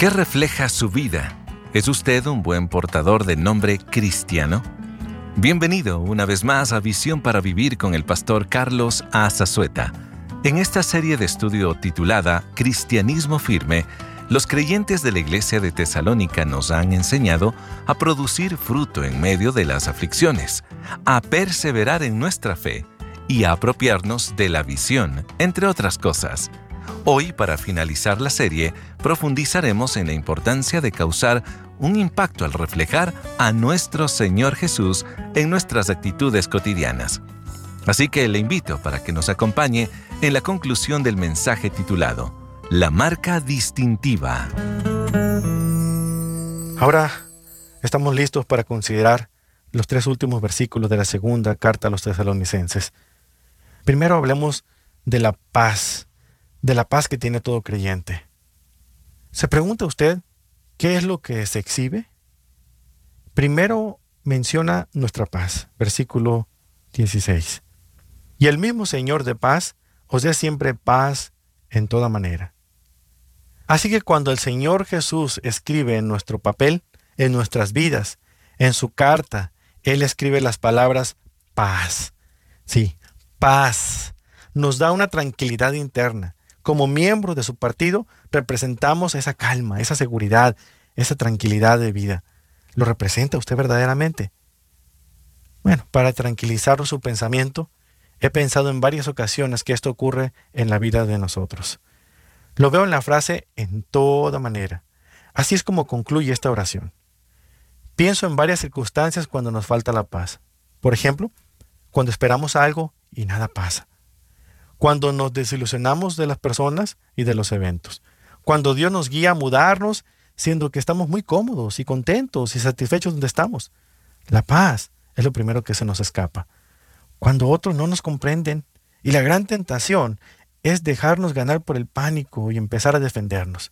¿Qué refleja su vida? ¿Es usted un buen portador del nombre cristiano? Bienvenido una vez más a Visión para Vivir con el pastor Carlos A. Zazueta. En esta serie de estudio titulada Cristianismo Firme, los creyentes de la iglesia de Tesalónica nos han enseñado a producir fruto en medio de las aflicciones, a perseverar en nuestra fe y a apropiarnos de la visión, entre otras cosas. Hoy, para finalizar la serie, profundizaremos en la importancia de causar un impacto al reflejar a nuestro Señor Jesús en nuestras actitudes cotidianas. Así que le invito para que nos acompañe en la conclusión del mensaje titulado La marca distintiva. Ahora estamos listos para considerar los 3 últimos versículos de la segunda carta a los tesalonicenses. Primero hablemos de la paz que tiene todo creyente. ¿Se pregunta usted qué es lo que se exhibe? Primero menciona nuestra paz, versículo 16. Y el mismo Señor de paz os dé siempre paz en toda manera. Así que cuando el Señor Jesús escribe en nuestro papel, en nuestras vidas, en su carta, Él escribe las palabras paz. Sí, paz. Nos da una tranquilidad interna. Como miembros de su partido, representamos esa calma, esa seguridad, esa tranquilidad de vida. ¿Lo representa usted verdaderamente? Bueno, para tranquilizar su pensamiento, he pensado en varias ocasiones que esto ocurre en la vida de nosotros. Lo veo en la frase en toda manera. Así es como concluye esta oración. Pienso en varias circunstancias cuando nos falta la paz. Por ejemplo, cuando esperamos algo y nada pasa. Cuando nos desilusionamos de las personas y de los eventos. Cuando Dios nos guía a mudarnos, siendo que estamos muy cómodos y contentos y satisfechos donde estamos. La paz es lo primero que se nos escapa. Cuando otros no nos comprenden, y la gran tentación es dejarnos ganar por el pánico y empezar a defendernos.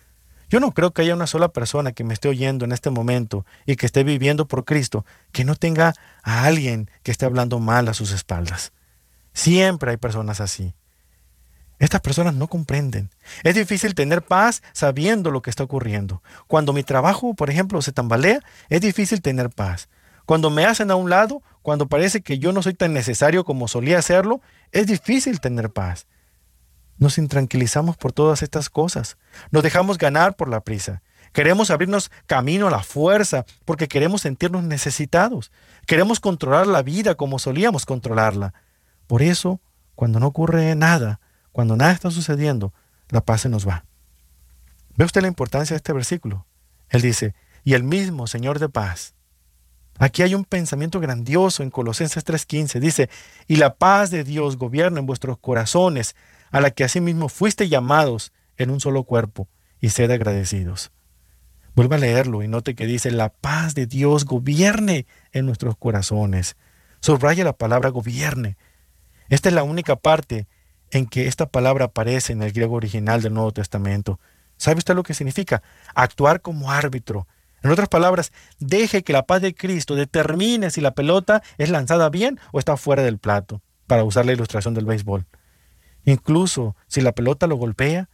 Yo no creo que haya una sola persona que me esté oyendo en este momento y que esté viviendo por Cristo que no tenga a alguien que esté hablando mal a sus espaldas. Siempre hay personas así. Estas personas no comprenden. Es difícil tener paz sabiendo lo que está ocurriendo. Cuando mi trabajo, por ejemplo, se tambalea, es difícil tener paz. Cuando me hacen a un lado, cuando parece que yo no soy tan necesario como solía serlo, es difícil tener paz. Nos intranquilizamos por todas estas cosas. Nos dejamos ganar por la prisa. Queremos abrirnos camino a la fuerza porque queremos sentirnos necesitados. Queremos controlar la vida como solíamos controlarla. Por eso, cuando no ocurre nada, cuando nada está sucediendo, la paz se nos va. ¿Ve usted la importancia de este versículo? Él dice, y el mismo Señor de paz. Aquí hay un pensamiento grandioso en Colosenses 3:15. Dice, y la paz de Dios gobierna en vuestros corazones, a la que asimismo fuiste llamados en un solo cuerpo, y sed agradecidos. Vuelva a leerlo y note que dice, la paz de Dios gobierne en nuestros corazones. Subraya la palabra gobierne. Esta es la única parte en que esta palabra aparece en el griego original del Nuevo Testamento. ¿Sabe usted lo que significa? Actuar como árbitro. En otras palabras, deje que la paz de Cristo determine si la pelota es lanzada bien o está fuera del plato, para usar la ilustración del béisbol. Incluso si la pelota lo golpea,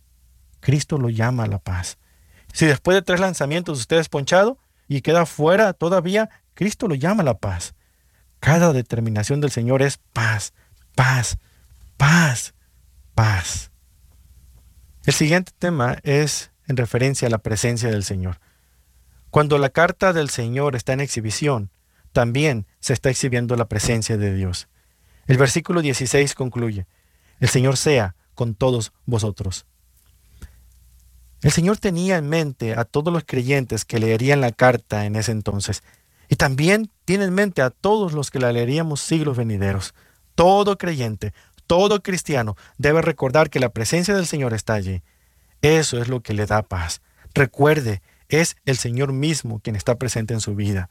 Cristo lo llama a la paz. Si después de 3 lanzamientos usted es ponchado y queda fuera todavía, Cristo lo llama a la paz. Cada determinación del Señor es paz, paz, paz, paz. El siguiente tema es en referencia a la presencia del Señor. Cuando la carta del Señor está en exhibición, también se está exhibiendo la presencia de Dios. El versículo 16 concluye, el Señor sea con todos vosotros. El Señor tenía en mente a todos los creyentes que leerían la carta en ese entonces, y también tiene en mente a todos los que la leeríamos siglos venideros. Todo creyente, todo cristiano debe recordar que la presencia del Señor está allí. Eso es lo que le da paz. Recuerde, es el Señor mismo quien está presente en su vida.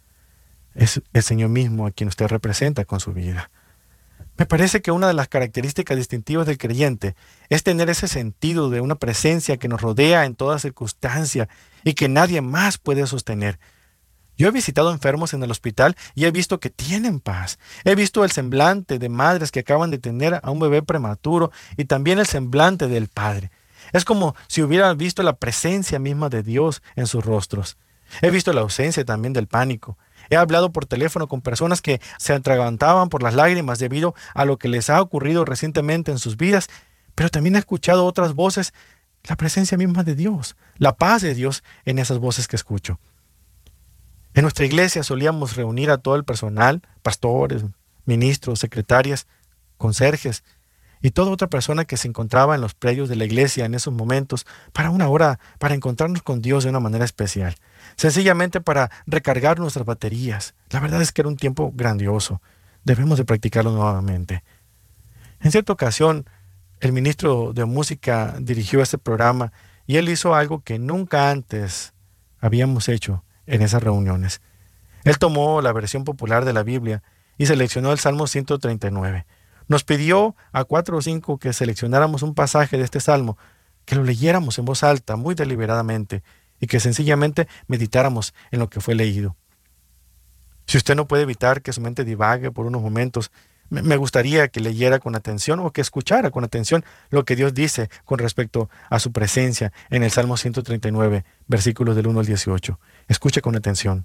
Es el Señor mismo a quien usted representa con su vida. Me parece que una de las características distintivas del creyente es tener ese sentido de una presencia que nos rodea en toda circunstancia y que nadie más puede sostener. Yo he visitado enfermos en el hospital y he visto que tienen paz. He visto el semblante de madres que acaban de tener a un bebé prematuro y también el semblante del padre. Es como si hubiera visto la presencia misma de Dios en sus rostros. He visto la ausencia también del pánico. He hablado por teléfono con personas que se atragantaban por las lágrimas debido a lo que les ha ocurrido recientemente en sus vidas, pero también he escuchado otras voces, la presencia misma de Dios, la paz de Dios en esas voces que escucho. En nuestra iglesia solíamos reunir a todo el personal, pastores, ministros, secretarias, conserjes y toda otra persona que se encontraba en los predios de la iglesia en esos momentos para una hora, para encontrarnos con Dios de una manera especial, sencillamente para recargar nuestras baterías. La verdad es que era un tiempo grandioso. Debemos de practicarlo nuevamente. En cierta ocasión, el ministro de música dirigió este programa y él hizo algo que nunca antes habíamos hecho en esas reuniones. Él tomó la versión popular de la Biblia y seleccionó el Salmo 139. Nos pidió a 4 o 5 que seleccionáramos un pasaje de este salmo, que lo leyéramos en voz alta, muy deliberadamente, y que sencillamente meditáramos en lo que fue leído. Si usted no puede evitar que su mente divague por unos momentos, me gustaría que leyera con atención o que escuchara con atención lo que Dios dice con respecto a su presencia en el Salmo 139, versículos del 1 al 18. Escuche con atención.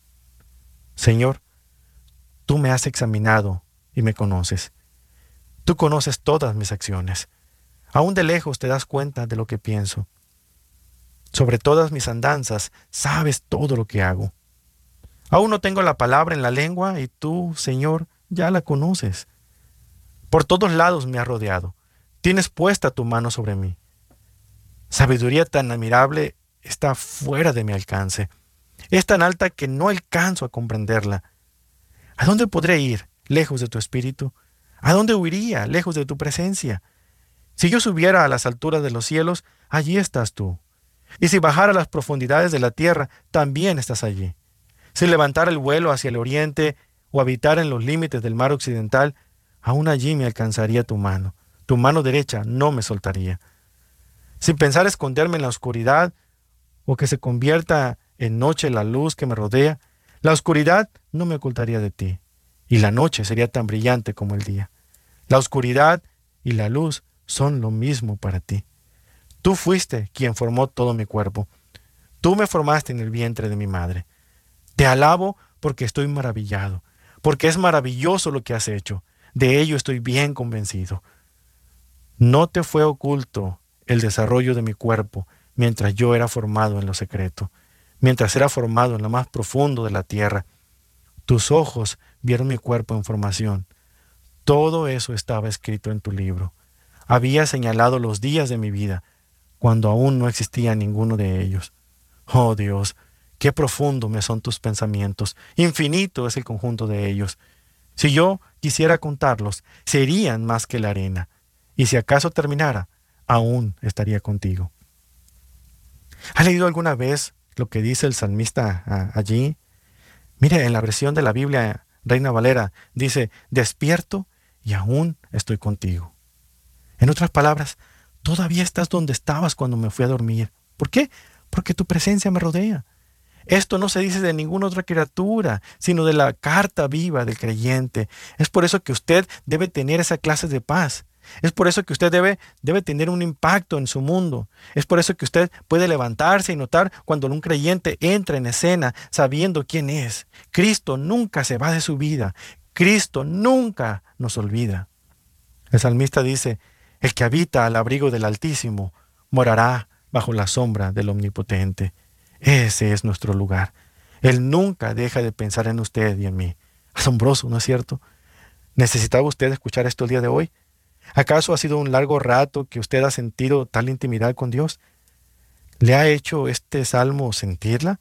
Señor, tú me has examinado y me conoces. Tú conoces todas mis acciones. Aún de lejos te das cuenta de lo que pienso. Sobre todas mis andanzas sabes todo lo que hago. Aún no tengo la palabra en la lengua y tú, Señor, ya la conoces. Por todos lados me has rodeado. Tienes puesta tu mano sobre mí. Sabiduría tan admirable está fuera de mi alcance. Es tan alta que no alcanzo a comprenderla. ¿A dónde podré ir lejos de tu espíritu? ¿A dónde huiría lejos de tu presencia? Si yo subiera a las alturas de los cielos, allí estás tú. Y si bajara a las profundidades de la tierra, también estás allí. Si levantara el vuelo hacia el oriente o habitara en los límites del mar occidental, aún allí me alcanzaría tu mano derecha no me soltaría. Sin pensar esconderme en la oscuridad o que se convierta en noche la luz que me rodea, la oscuridad no me ocultaría de ti, y la noche sería tan brillante como el día. La oscuridad y la luz son lo mismo para ti. Tú fuiste quien formó todo mi cuerpo. Tú me formaste en el vientre de mi madre. Te alabo porque estoy maravillado, porque es maravilloso lo que has hecho. De ello estoy bien convencido. No te fue oculto el desarrollo de mi cuerpo mientras yo era formado en lo secreto, mientras era formado en lo más profundo de la tierra. Tus ojos vieron mi cuerpo en formación. Todo eso estaba escrito en tu libro. Había señalado los días de mi vida, cuando aún no existía ninguno de ellos. Oh Dios, qué profundo me son tus pensamientos, infinito es el conjunto de ellos. Si yo quisiera contarlos, serían más que la arena, y si acaso terminara, aún estaría contigo. ¿Has leído alguna vez lo que dice el salmista allí? Mire, en la versión de la Biblia Reina Valera dice, despierto y aún estoy contigo. En otras palabras, todavía estás donde estabas cuando me fui a dormir. ¿Por qué? Porque tu presencia me rodea. Esto no se dice de ninguna otra criatura, sino de la carta viva del creyente. Es por eso que usted debe tener esa clase de paz. Es por eso que usted debe tener un impacto en su mundo. Es por eso que usted puede levantarse y notar cuando un creyente entra en escena sabiendo quién es. Cristo nunca se va de su vida. Cristo nunca nos olvida. El salmista dice, el que habita al abrigo del Altísimo morará bajo la sombra del Omnipotente. Ese es nuestro lugar. Él nunca deja de pensar en usted y en mí. Asombroso, ¿no es cierto? ¿Necesitaba usted escuchar esto el día de hoy? ¿Acaso ha sido un largo rato que usted ha sentido tal intimidad con Dios? ¿Le ha hecho este salmo sentirla?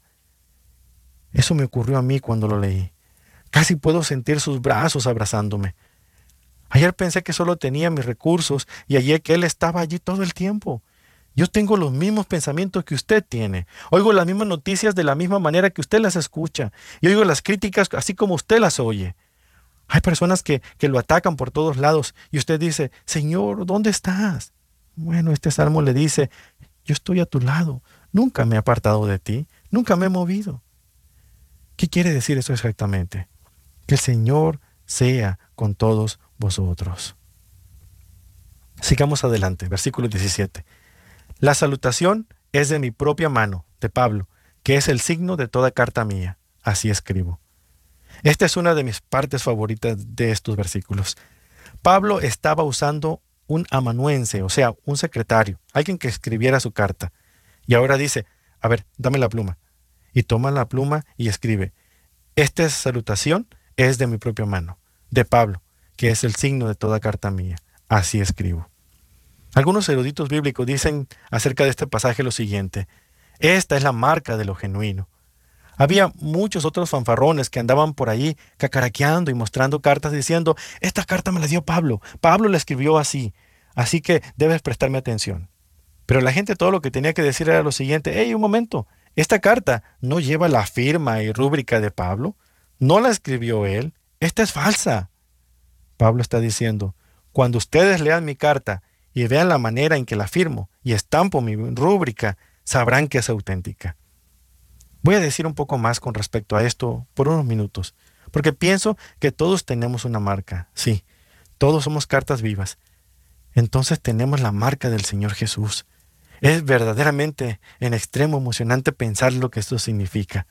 Eso me ocurrió a mí cuando lo leí. Casi puedo sentir sus brazos abrazándome. Ayer pensé que solo tenía mis recursos y ayer que Él estaba allí todo el tiempo. Yo tengo los mismos pensamientos que usted tiene. Oigo las mismas noticias de la misma manera que usted las escucha. Y oigo las críticas así como usted las oye. Hay personas que lo atacan por todos lados y usted dice, Señor, ¿dónde estás? Bueno, este salmo le dice, yo estoy a tu lado. Nunca me he apartado de ti. Nunca me he movido. ¿Qué quiere decir eso exactamente? Que el Señor sea con todos vosotros. Sigamos adelante, versículo 17. La salutación es de mi propia mano, de Pablo, que es el signo de toda carta mía. Así escribo. Esta es una de mis partes favoritas de estos versículos. Pablo estaba usando un amanuense, o sea, un secretario, alguien que escribiera su carta. Y ahora dice, a ver, dame la pluma. Y toma la pluma y escribe, esta salutación es de mi propia mano, de Pablo, que es el signo de toda carta mía. Así escribo. Algunos eruditos bíblicos dicen acerca de este pasaje lo siguiente, esta es la marca de lo genuino. Había muchos otros fanfarrones que andaban por ahí cacaraqueando y mostrando cartas diciendo, esta carta me la dio Pablo, Pablo la escribió así, así que debes prestarme atención. Pero la gente todo lo que tenía que decir era lo siguiente, hey, un momento, esta carta no lleva la firma y rúbrica de Pablo, no la escribió él, esta es falsa. Pablo está diciendo, cuando ustedes lean mi carta y vean la manera en que la firmo y estampo mi rúbrica, sabrán que es auténtica. Voy a decir un poco más con respecto a esto por unos minutos, porque pienso que todos tenemos una marca. Sí, todos somos cartas vivas. Entonces tenemos la marca del Señor Jesús. Es verdaderamente en extremo emocionante pensar lo que esto significa.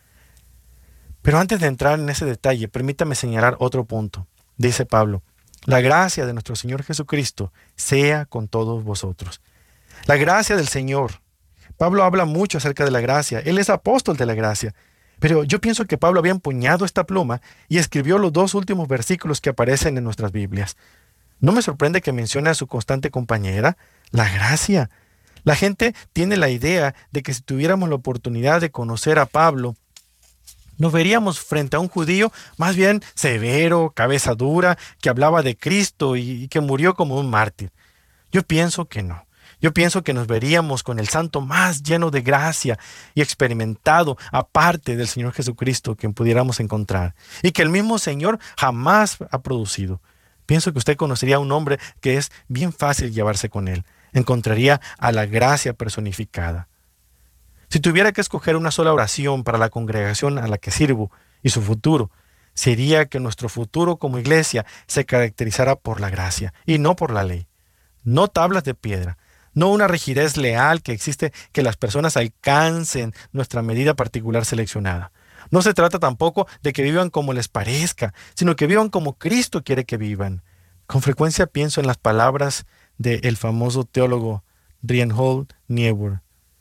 Pero antes de entrar en ese detalle, permítame señalar otro punto. Dice Pablo, la gracia de nuestro Señor Jesucristo sea con todos vosotros. La gracia del Señor. Pablo habla mucho acerca de la gracia. Él es apóstol de la gracia. Pero yo pienso que Pablo había empuñado esta pluma y escribió los dos últimos versículos que aparecen en nuestras Biblias. No me sorprende que mencione a su constante compañera, la gracia. La gente tiene la idea de que si tuviéramos la oportunidad de conocer a Pablo, nos veríamos frente a un judío más bien severo, cabeza dura, que hablaba de Cristo y que murió como un mártir. Yo pienso que no. Yo pienso que nos veríamos con el santo más lleno de gracia y experimentado aparte del Señor Jesucristo que pudiéramos encontrar y que el mismo Señor jamás ha producido. Pienso que usted conocería a un hombre que es bien fácil llevarse con él. Encontraría a la gracia personificada. Si tuviera que escoger una sola oración para la congregación a la que sirvo y su futuro, sería que nuestro futuro como iglesia se caracterizara por la gracia y no por la ley. No tablas de piedra, no una rigidez leal que existe que las personas alcancen nuestra medida particular seleccionada. No se trata tampoco de que vivan como les parezca, sino que vivan como Cristo quiere que vivan. Con frecuencia pienso en las palabras del famoso teólogo Reinhold Niebuhr.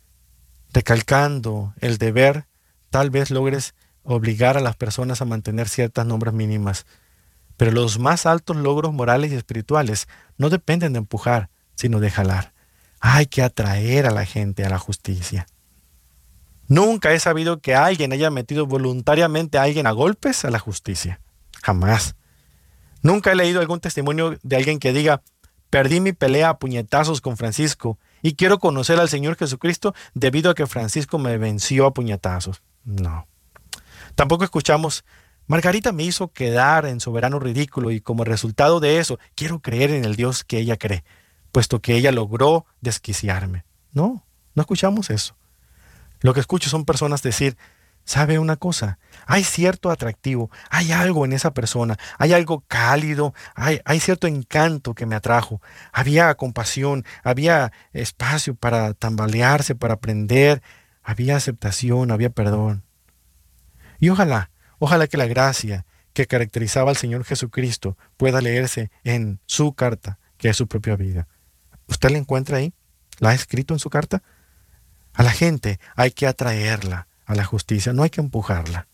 Recalcando el deber, tal vez logres obligar a las personas a mantener ciertas normas mínimas. Pero los más altos logros morales y espirituales no dependen de empujar, sino de jalar. Hay que atraer a la gente a la justicia. Nunca he sabido que alguien haya metido voluntariamente a alguien a golpes a la justicia. Jamás. Nunca he leído algún testimonio de alguien que diga, perdí mi pelea a puñetazos con Francisco y quiero conocer al Señor Jesucristo debido a que Francisco me venció a puñetazos. No. Tampoco escuchamos, Margarita me hizo quedar en soberano ridículo y como resultado de eso quiero creer en el Dios que ella cree, puesto que ella logró desquiciarme. No escuchamos eso. Lo que escucho son personas decir, ¿sabe una cosa? Hay cierto atractivo, hay algo en esa persona, hay algo cálido, hay cierto encanto que me atrajo. Había compasión, había espacio para tambalearse, para aprender, había aceptación, había perdón. Y ojalá que la gracia que caracterizaba al Señor Jesucristo pueda leerse en su carta, que es su propia vida. ¿Usted la encuentra ahí? ¿La ha escrito en su carta? A la gente hay que atraerla a la justicia, no hay que empujarla.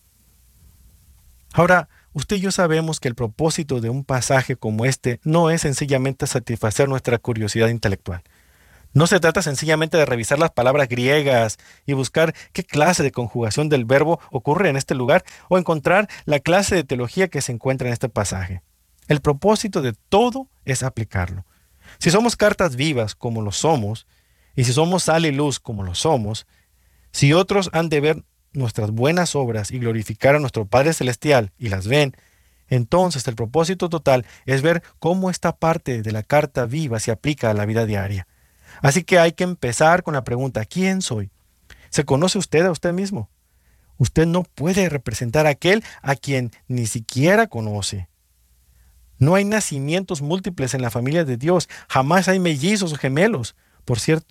Ahora, usted y yo sabemos que el propósito de un pasaje como este no es sencillamente satisfacer nuestra curiosidad intelectual. No se trata sencillamente de revisar las palabras griegas y buscar qué clase de conjugación del verbo ocurre en este lugar o encontrar la clase de teología que se encuentra en este pasaje. El propósito de todo es aplicarlo. Si somos cartas vivas como lo somos, y si somos sal y luz como lo somos, si otros han de ver nuestras buenas obras y glorificar a nuestro Padre Celestial y las ven, entonces el propósito total es ver cómo esta parte de la carta viva se aplica a la vida diaria. Así que hay que empezar con la pregunta, ¿quién soy? ¿Se conoce usted a usted mismo? Usted no puede representar a aquel a quien ni siquiera conoce. No hay nacimientos múltiples en la familia de Dios, jamás hay mellizos o gemelos. Por cierto,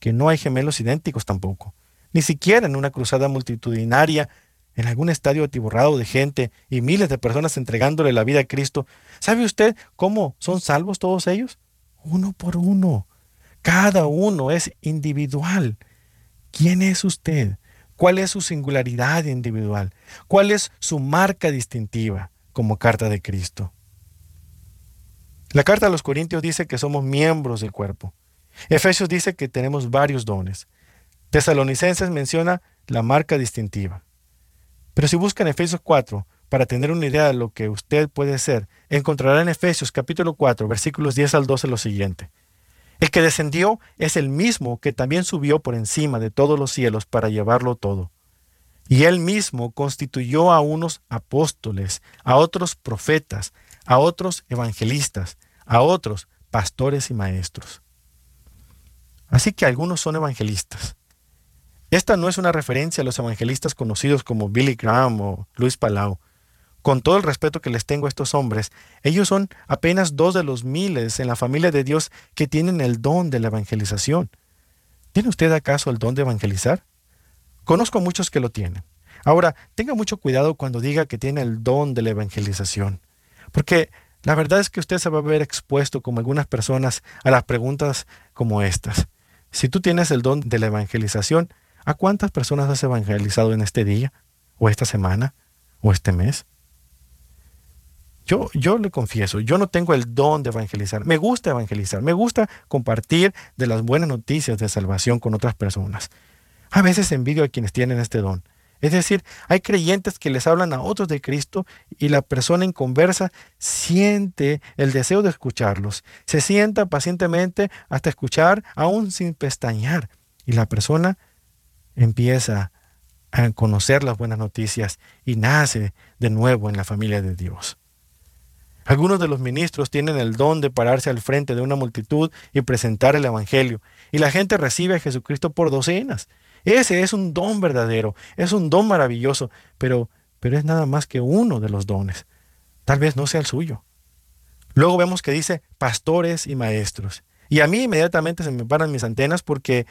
que no hay gemelos idénticos tampoco. Ni siquiera en una cruzada multitudinaria, en algún estadio atiborrado de gente y miles de personas entregándole la vida a Cristo. ¿Sabe usted cómo son salvos todos ellos? Uno por uno. Cada uno es individual. ¿Quién es usted? ¿Cuál es su singularidad individual? ¿Cuál es su marca distintiva como carta de Cristo? La carta a los Corintios dice que somos miembros del cuerpo. Efesios dice que tenemos varios dones. Tesalonicenses menciona la marca distintiva. Pero si buscan Efesios 4 para tener una idea de lo que usted puede ser, encontrará en Efesios capítulo 4, versículos 10 al 12 lo siguiente. El que descendió es el mismo que también subió por encima de todos los cielos para llevarlo todo. Y él mismo constituyó a unos apóstoles, a otros profetas, a otros evangelistas, a otros pastores y maestros. Así que algunos son evangelistas. Esta no es una referencia a los evangelistas conocidos como Billy Graham o Luis Palau. Con todo el respeto que les tengo a estos hombres, ellos son apenas 2 de los miles en la familia de Dios que tienen el don de la evangelización. ¿Tiene usted acaso el don de evangelizar? Conozco a muchos que lo tienen. Ahora, tenga mucho cuidado cuando diga que tiene el don de la evangelización, porque la verdad es que usted se va a ver expuesto, como algunas personas, a las preguntas como estas. Si tú tienes el don de la evangelización, ¿a cuántas personas has evangelizado en este día, o esta semana, o este mes? Yo le confieso, yo no tengo el don de evangelizar. Me gusta evangelizar, me gusta compartir de las buenas noticias de salvación con otras personas. A veces envidio a quienes tienen este don. Es decir, hay creyentes que les hablan a otros de Cristo y la persona en conversa siente el deseo de escucharlos. Se sienta pacientemente hasta escuchar, aún sin pestañear. Y la persona empieza a conocer las buenas noticias y nace de nuevo en la familia de Dios. Algunos de los ministros tienen el don de pararse al frente de una multitud y presentar el evangelio, y la gente recibe a Jesucristo por docenas. Ese es un don verdadero, es un don maravilloso, pero es nada más que uno de los dones. Tal vez no sea el suyo. Luego vemos que dice pastores y maestros. Y a mí inmediatamente se me paran mis antenas porque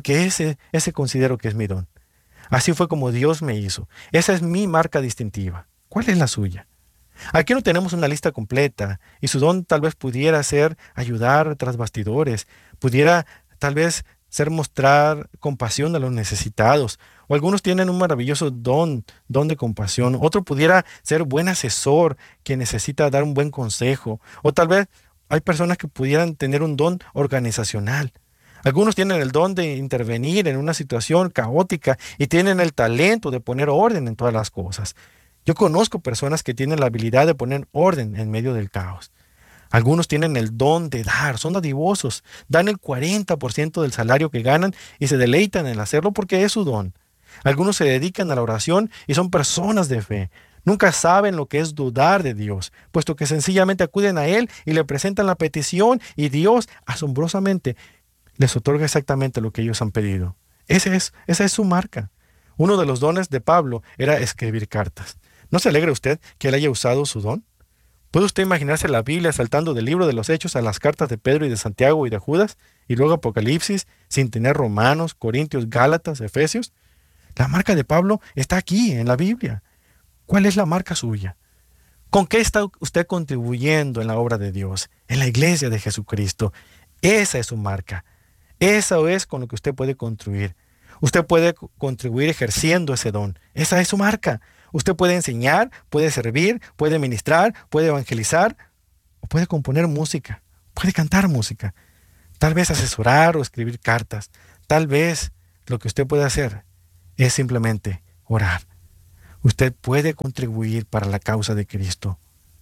ese considero que es mi don. Así fue como Dios me hizo. Esa es mi marca distintiva. ¿Cuál es la suya? Aquí no tenemos una lista completa y su don tal vez pudiera ser ayudar tras bastidores, pudiera tal vez ser mostrar compasión a los necesitados, o algunos tienen un maravilloso don de compasión, otro pudiera ser buen asesor que necesita dar un buen consejo, o tal vez hay personas que pudieran tener un don organizacional. Algunos tienen el don de intervenir en una situación caótica y tienen el talento de poner orden en todas las cosas. Yo conozco personas que tienen la habilidad de poner orden en medio del caos. Algunos tienen el don de dar, son dadivosos, dan el 40% del salario que ganan y se deleitan en hacerlo porque es su don. Algunos se dedican a la oración y son personas de fe. Nunca saben lo que es dudar de Dios, puesto que sencillamente acuden a Él y le presentan la petición y Dios, asombrosamente, les otorga exactamente lo que ellos han pedido. Esa es su marca. Uno de los dones de Pablo era escribir cartas. ¿No se alegra usted que él haya usado su don? ¿Puede usted imaginarse la Biblia saltando del libro de los Hechos a las cartas de Pedro y de Santiago y de Judas, y luego Apocalipsis, sin tener Romanos, Corintios, Gálatas, Efesios? La marca de Pablo está aquí, en la Biblia. ¿Cuál es la marca suya? ¿Con qué está usted contribuyendo en la obra de Dios, en la iglesia de Jesucristo? Esa es su marca. Eso es con lo que usted puede contribuir. Usted puede contribuir ejerciendo ese don. Esa es su marca. Usted puede enseñar, puede servir, puede ministrar, puede evangelizar, o puede componer música, puede cantar música, tal vez asesorar o escribir cartas. Tal vez lo que usted puede hacer es simplemente orar. Usted puede contribuir para la causa de Cristo.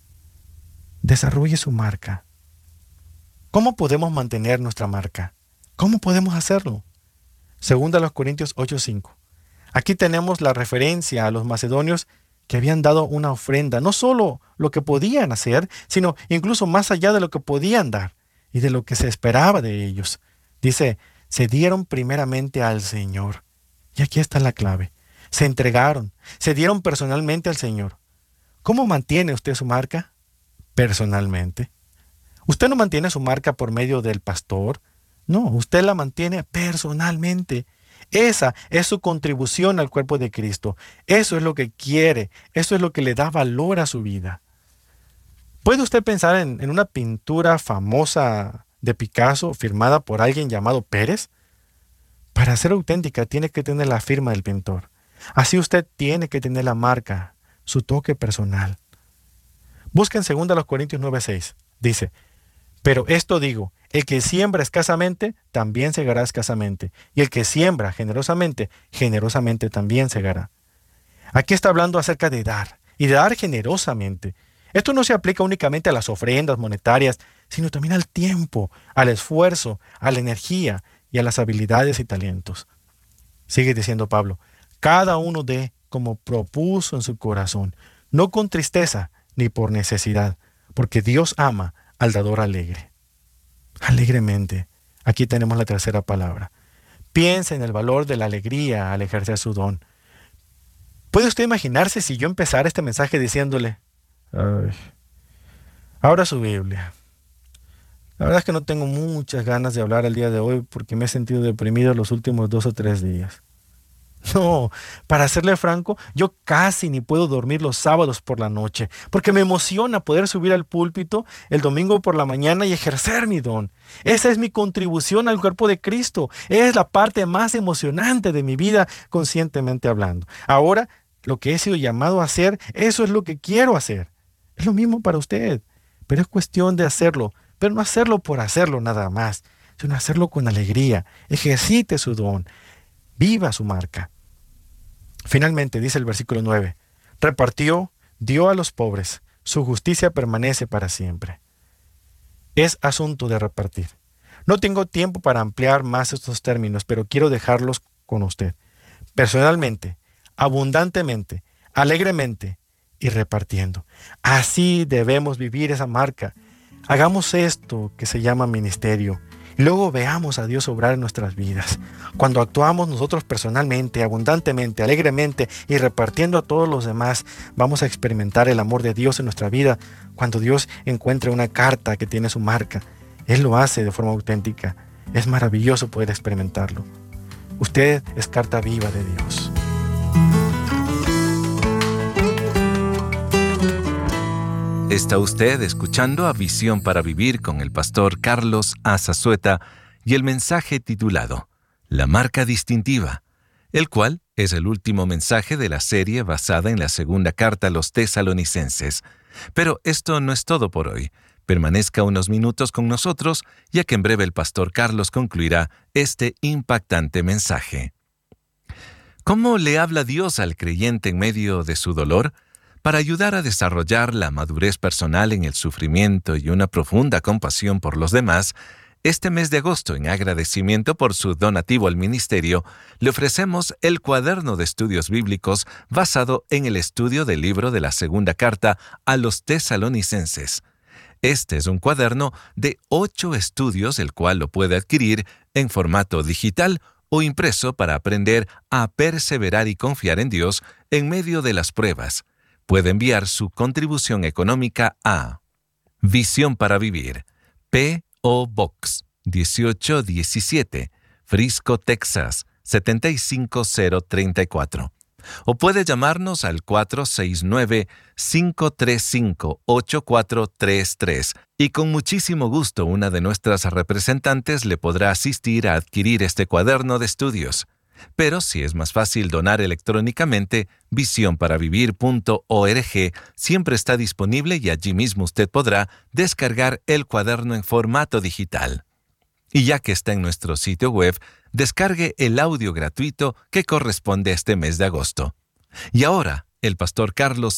Desarrolle su marca. ¿Cómo podemos mantener nuestra marca? ¿Cómo podemos hacerlo? Segunda a los Corintios 8:5. Aquí tenemos la referencia a los macedonios que habían dado una ofrenda, no solo lo que podían hacer, sino incluso más allá de lo que podían dar y de lo que se esperaba de ellos. Dice, se dieron primeramente al Señor. Y aquí está la clave. Se entregaron, se dieron personalmente al Señor. ¿Cómo mantiene usted su marca? Personalmente. Usted no mantiene su marca por medio del pastor, No, usted la mantiene personalmente. Esa es su contribución al cuerpo de Cristo. Eso es lo que quiere. Eso es lo que le da valor a su vida. ¿Puede usted pensar en una pintura famosa de Picasso firmada por alguien llamado Pérez? Para ser auténtica tiene que tener la firma del pintor. Así usted tiene que tener la marca, su toque personal. Busquen 2 Corintios 9:6. Dice, pero esto digo, el que siembra escasamente, también segará escasamente. Y el que siembra generosamente, generosamente también segará. Aquí está hablando acerca de dar, y de dar generosamente. Esto no se aplica únicamente a las ofrendas monetarias, sino también al tiempo, al esfuerzo, a la energía y a las habilidades y talentos. Sigue diciendo Pablo, cada uno dé como propuso en su corazón, no con tristeza ni por necesidad, porque Dios ama al dador alegre. Alegremente. Aquí tenemos la tercera palabra. Piensa en el valor de la alegría al ejercer su don. ¿Puede usted imaginarse si yo empezara este mensaje diciéndole, ay, abra su Biblia? La verdad es que no tengo muchas ganas de hablar el día de hoy porque me he sentido deprimido los últimos 2 o 3 días. No, para serle franco, yo casi ni puedo dormir los sábados por la noche, porque me emociona poder subir al púlpito el domingo por la mañana y ejercer mi don. Esa es mi contribución al cuerpo de Cristo. Es la parte más emocionante de mi vida, conscientemente hablando. Ahora, lo que he sido llamado a hacer, eso es lo que quiero hacer. Es lo mismo para usted, pero es cuestión de hacerlo, pero no hacerlo por hacerlo nada más, sino hacerlo con alegría. Ejercite su don. Viva su marca. Finalmente, dice el versículo 9, repartió, dio a los pobres, su justicia permanece para siempre. Es asunto de repartir. No tengo tiempo para ampliar más estos términos, pero quiero dejarlos con usted. Personalmente, abundantemente, alegremente y repartiendo. Así debemos vivir esa marca. Hagamos esto que se llama ministerio. Y luego veamos a Dios obrar en nuestras vidas. Cuando actuamos nosotros personalmente, abundantemente, alegremente y repartiendo a todos los demás, vamos a experimentar el amor de Dios en nuestra vida. Cuando Dios encuentre una carta que tiene su marca, Él lo hace de forma auténtica. Es maravilloso poder experimentarlo. Usted es carta viva de Dios. Está usted escuchando a Visión para Vivir con el pastor Carlos Azazueta y el mensaje titulado La marca distintiva, el cual es el último mensaje de la serie basada en la segunda carta a los tesalonicenses. Pero esto no es todo por hoy. Permanezca unos minutos con nosotros, ya que en breve el pastor Carlos concluirá este impactante mensaje. ¿Cómo le habla Dios al creyente en medio de su dolor? Para ayudar a desarrollar la madurez personal en el sufrimiento y una profunda compasión por los demás, este mes de agosto, en agradecimiento por su donativo al ministerio, le ofrecemos el cuaderno de estudios bíblicos basado en el estudio del libro de la segunda carta a los tesalonicenses. Este es un cuaderno de 8 estudios, el cual lo puede adquirir en formato digital o impreso para aprender a perseverar y confiar en Dios en medio de las pruebas. Puede enviar su contribución económica a Visión para Vivir, P.O. Box 1817, Frisco, Texas 75034. O puede llamarnos al 469-535-8433 y con muchísimo gusto una de nuestras representantes le podrá asistir a adquirir este cuaderno de estudios. Pero si es más fácil donar electrónicamente, visionparavivir.org siempre está disponible y allí mismo usted podrá descargar el cuaderno en formato digital. Y ya que está en nuestro sitio web, descargue el audio gratuito que corresponde a este mes de agosto. Y ahora, el pastor Carlos